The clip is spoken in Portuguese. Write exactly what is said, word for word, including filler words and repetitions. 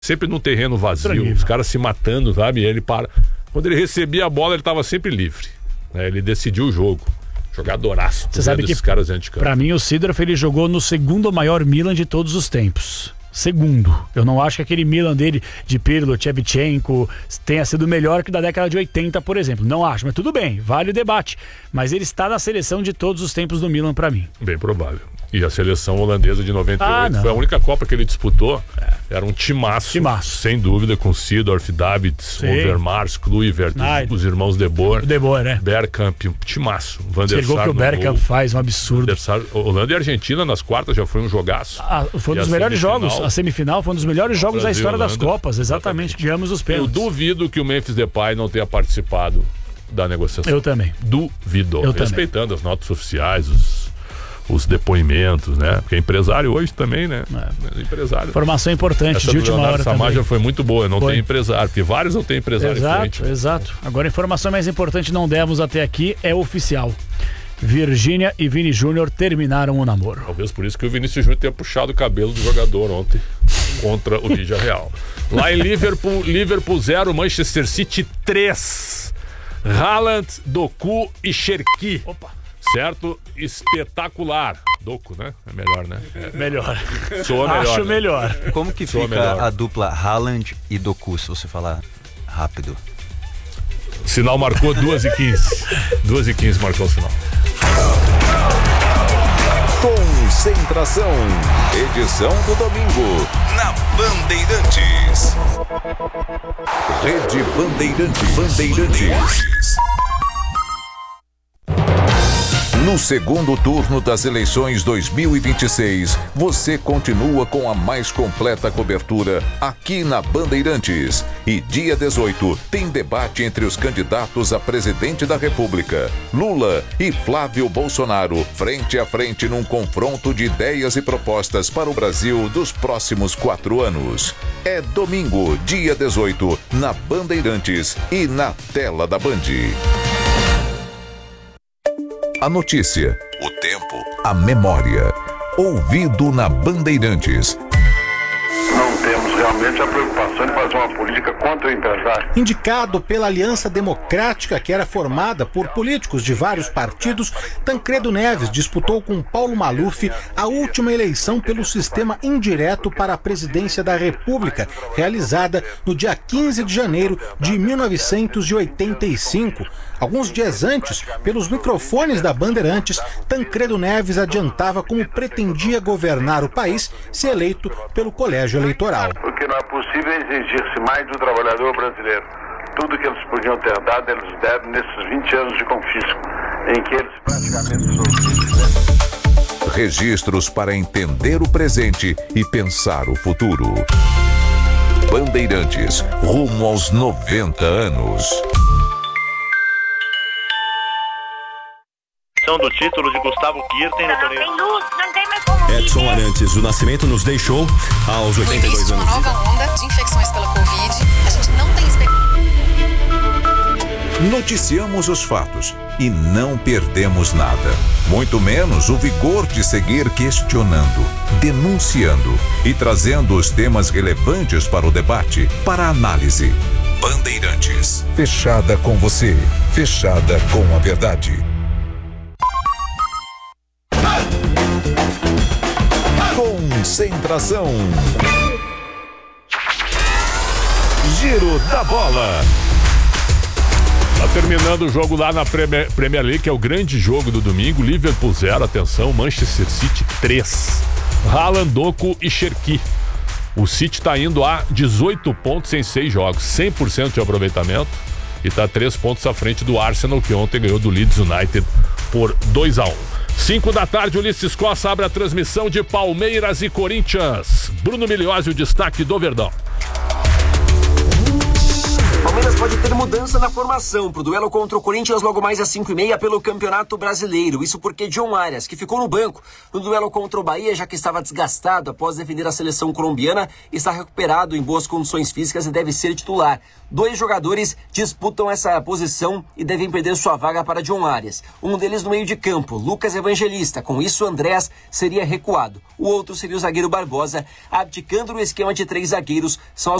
sempre num terreno vazio, Tranquilo. Os caras se matando, sabe? E ele para. Quando ele recebia a bola, ele estava sempre livre. Né? Ele decidiu o jogo. Jogadoraço. Você sabe que, caras dentro de campo. Pra mim, o Seedorf, ele jogou no segundo maior Milan de todos os tempos. Segundo. Eu não acho que aquele Milan dele, de Pirlo, Shevchenko, tenha sido melhor que o da década de oitenta, por exemplo. Não acho, mas tudo bem, vale o debate. Mas ele está na seleção de todos os tempos do Milan pra mim. Bem provável. E a seleção holandesa de noventa e oito ah, foi a única Copa que ele disputou. É. Era um timaço, timaço, sem dúvida, com Seedorf, Davids, Overmars, Kluivert, os, os irmãos De Boer, De Boer, né? Bergkamp, um timaço. Van der Sar que o Bergkamp faz, um absurdo. Sar, Holanda e Argentina nas quartas já foi um jogaço. Ah, foi um dos melhores jogos. A semifinal foi um dos melhores jogos da história das Copas. Exatamente, ganhamos os pênaltis. Eu duvido que o Memphis Depay não tenha participado da negociação. Eu também. Duvido. Eu Respeitando também. as notas oficiais, os os depoimentos, né? Porque é empresário hoje também, né? É. Empresário. Informação importante. Essa de última Leonardo hora Samaja também. Foi muito boa, não foi. tem empresário, porque vários não tem empresário. Exato, frente, exato. Agora a informação mais importante não demos até aqui é oficial. Virgínia e Vini Júnior terminaram o namoro. Talvez por isso que o Vinícius Júnior tenha puxado o cabelo do jogador ontem contra o Villarreal. Lá em Liverpool, Liverpool zero, Manchester City três. Haaland, Doku e Cherki. Opa. Certo? Espetacular. Doku, né? É melhor, né? É. Melhor. Soa melhor. Acho né? melhor. Como que Soa fica melhor. a dupla Haaland e Doku, se você falar rápido? O sinal marcou duas e quinze. duas e quinze marcou o sinal. Concentração. Edição do domingo. Na Bandeirantes. Rede Bandeirantes. Bandeirantes. No segundo turno das eleições dois mil e vinte e seis, você continua com a mais completa cobertura aqui na Bandeirantes. E dia dezoito tem debate entre os candidatos a presidente da República, Lula e Flávio Bolsonaro, frente a frente num confronto de ideias e propostas para o Brasil dos próximos quatro anos. É domingo, dia dezoito, na Bandeirantes e na tela da Band. A notícia, o tempo, a memória. Ouvido na Bandeirantes. Não temos realmente a preocupação de fazer uma política contra o empresário. Indicado pela Aliança Democrática, que era formada por políticos de vários partidos, Tancredo Neves disputou com Paulo Maluf a última eleição pelo sistema indireto para a presidência da República, realizada no dia quinze de janeiro de mil novecentos e oitenta e cinco. Alguns dias antes, pelos microfones da Bandeirantes, Tancredo Neves adiantava como pretendia governar o país se eleito pelo colégio eleitoral. Porque não é possível exigir-se mais do trabalhador brasileiro. Tudo que eles podiam ter dado, eles deram nesses vinte anos de confisco, em que eles praticamente sofreram. Registros para entender o presente e pensar o futuro. Bandeirantes, rumo aos noventa anos. Do título de Gustavo Kirten no torneio. Não tem luz, não tem mais como Edson Arantes do Nascimento nos deixou aos oitenta e dois anos. Existe uma nova onda de infecções pela Covid. A gente não tem expectativa. Noticiamos os fatos e não perdemos nada. Muito menos o vigor de seguir questionando, denunciando e trazendo os temas relevantes para o debate, para a análise. Bandeirantes. Fechada com você. Fechada com a verdade. Concentração. Giro da bola. Tá terminando o jogo lá na Premier, Premier League, que é o grande jogo do domingo. Liverpool zero, atenção, Manchester City três. Haaland, Doku e Cherki. O City tá indo a dezoito pontos em seis jogos, cem por cento de aproveitamento. E tá três pontos à frente do Arsenal, que ontem ganhou do Leeds United por dois a um. cinco da tarde, Ulisses Costa abre a transmissão de Palmeiras e Corinthians. Bruno Miliose, o destaque do Verdão. Palmeiras pode ter mudança na formação pro duelo contra o Corinthians logo mais às cinco e meia pelo Campeonato Brasileiro. Isso porque John Arias, que ficou no banco no duelo contra o Bahia, já que estava desgastado após defender a seleção colombiana, está recuperado em boas condições físicas e deve ser titular. Dois jogadores disputam essa posição e devem perder sua vaga para John Arias. Um deles no meio de campo, Lucas Evangelista. Com isso, Andrés seria recuado. O outro seria o zagueiro Barbosa, abdicando no esquema de três zagueiros. São as